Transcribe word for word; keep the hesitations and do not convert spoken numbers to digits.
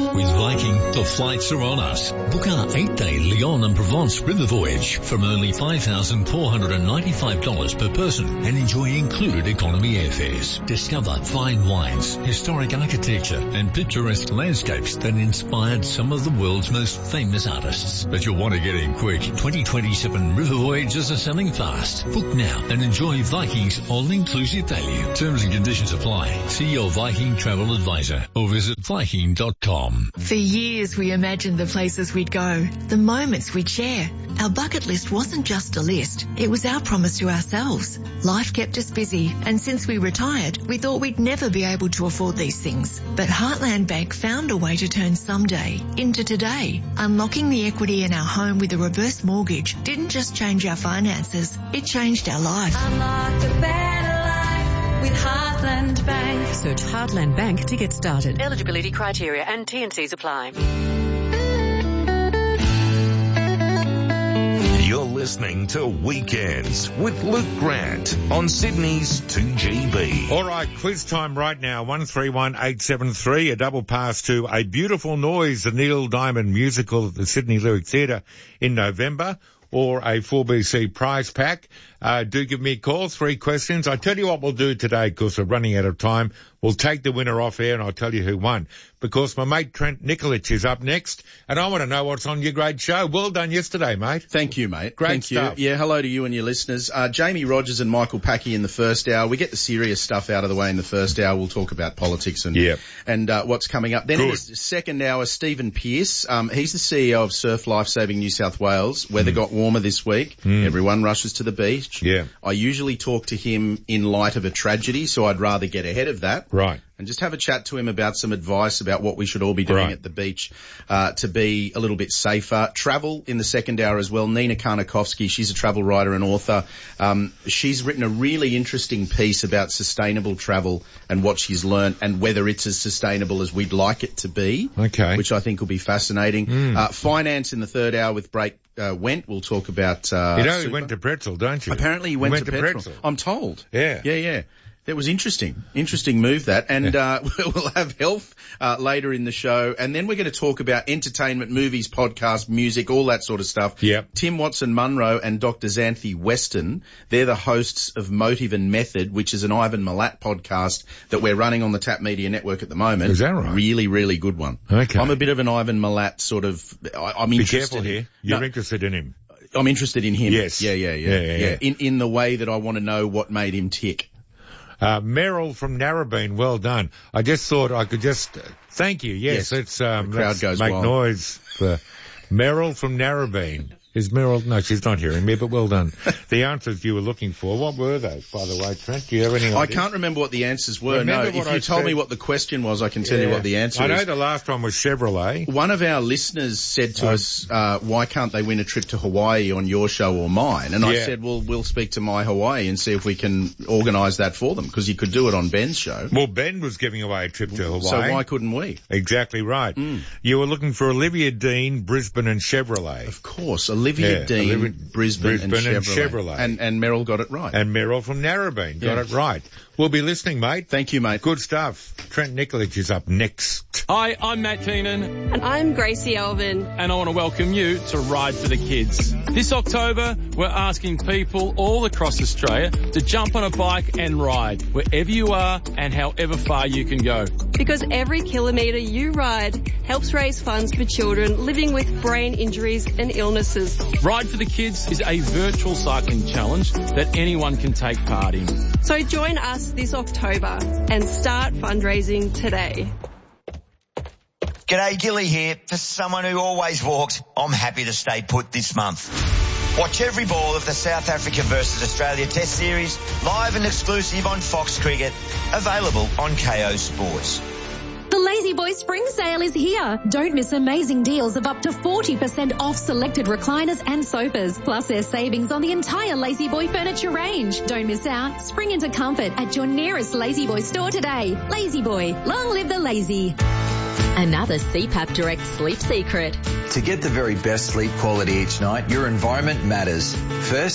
With Viking, the flights are on us. Book our eight-day Lyon and Provence river voyage from only five thousand four hundred ninety-five dollars per person and enjoy included economy airfares. Discover fine wines, historic architecture and picturesque landscapes that inspired some of the world's most famous artists. But you'll want to get in quick. twenty twenty-seven river voyages are selling fast. Book now and enjoy Viking's all-inclusive value. Terms and conditions apply. See your Viking travel advisor or visit viking dot com. For years we imagined the places we'd go, the moments we'd share. Our bucket list wasn't just a list, it was our promise to ourselves. Life kept us busy, and since we retired, we thought we'd never be able to afford these things. But Heartland Bank found a way to turn someday into today. Unlocking the equity in our home with a reverse mortgage didn't just change our finances, it changed our life. Unlock a better life with Heartland Bank. Search Heartland Bank to get started. Eligibility criteria and T and Cs apply. You're listening to Weekends with Luke Grant on Sydney's two G B. All right, quiz time right now, one three one eight seven three, a double pass to A Beautiful Noise, the Neil Diamond musical at the Sydney Lyric Theatre in November, or a four B C prize pack. Uh, do give me a call, three questions. I tell you what we'll do today, because we're running out of time. We'll take the winner off air and I'll tell you who won. Because my mate Trent Nikolic is up next, and I want to know what's on your great show. Well done yesterday, mate. Thank you, mate. Great Thank stuff. you. Yeah, hello to you and your listeners. Uh, Jamie Rogers and Michael Packy in the first hour. We get the serious stuff out of the way in the first hour. We'll talk about politics and yep. and uh, what's coming up. Then Good. in the second hour, Stephen Pearce. Um, he's the C E O of Surf Lifesaving New South Wales. Weather mm. got warmer this week. Mm. Everyone rushes to the beach. Yeah. I usually talk to him in light of a tragedy, so I'd rather get ahead of that. Right. And just have a chat to him about some advice about what we should all be doing right. at the beach uh, to be a little bit safer. Travel in the second hour as well. Nina Karnakovsky, she's a travel writer and author. Um, she's written a really interesting piece about sustainable travel and what she's learned and whether it's as sustainable as we'd like it to be. Okay. Which I think will be fascinating. Mm. Uh, finance in the third hour with Break uh, Went. We'll talk about uh You know, super. he went to Pretzel, don't you? Apparently he went, he went to, to Petrol. Pretzel. I'm told. Yeah. Yeah, yeah. That was interesting. Interesting move, that. And uh we'll have health uh later in the show. And then we're going to talk about entertainment, movies, podcasts, music, all that sort of stuff. Yep. Tim Watson-Munro and Doctor Xanthi Weston, they're the hosts of Motive and Method, which is an Ivan Milat podcast that we're running on the Tap Media Network at the moment. Is that right? Really, really good one. Okay. I'm a bit of an Ivan Milat sort of... I, I'm Be interested careful here. in, You're no, interested in him. I'm interested in him. Yes. Yeah, yeah, yeah. Yeah, yeah, yeah. yeah. In, in the way that I want to know what made him tick. Uh, Meryl from Narrabeen, well done. I just thought I could just, uh, thank you. Yes, Yes. let's, um, The crowd let's goes make wild. noise for Meryl from Narrabeen. Is Meryl? No, she's not hearing me, but well done. The answers you were looking for, what were those, by the way, Trent? Do you have any idea? I can't remember what the answers were. Remember no, what if you I told said? me what the question was, I can tell Yeah. you what the answer I know is. the last one was Chevrolet. One of our listeners said to Uh, us, uh, why can't they win a trip to Hawaii on your show or mine? And I Yeah. said, well, we'll speak to My Hawaii and see if we can organise that for them, because you could do it on Ben's show. Well, Ben was giving away a trip to Hawaii. So why couldn't we? Exactly right. Mm. You were looking for Olivia Dean, Brisbane and Chevrolet. Of course, Olivia Yeah, Dean, Olivia- Brisbane, Brisbane and and Chevrolet. Chevrolet. And, and Meryl got it right. And Meryl from Narrabeen. Got Yeah. it right. We'll be listening, mate. Thank you, mate. Good stuff. Trent Nikolic is up next. Hi, I'm Matt Keenan, And I'm Gracie Elvin. and I want to welcome you to Ride for the Kids. This October, we're asking people all across Australia to jump on a bike and ride wherever you are and however far you can go. Because every kilometre you ride helps raise funds for children living with brain injuries and illnesses. Ride for the Kids is a virtual cycling challenge that anyone can take part in. So join us this October and start fundraising today. G'day, Gilly here. For someone who always walks, I'm happy to stay put this month. Watch every ball of the South Africa versus Australia Test Series live and exclusive on Fox Cricket, available on K O Sports. The Lazy Boy Spring Sale is here. Don't miss amazing deals of up to forty percent off selected recliners and sofas. Plus there's savings on the entire Lazy Boy furniture range. Don't miss out. Spring into comfort at your nearest Lazy Boy store today. Lazy Boy, long live the lazy. Another C PAP Direct sleep secret. To get the very best sleep quality each night, your environment matters. First,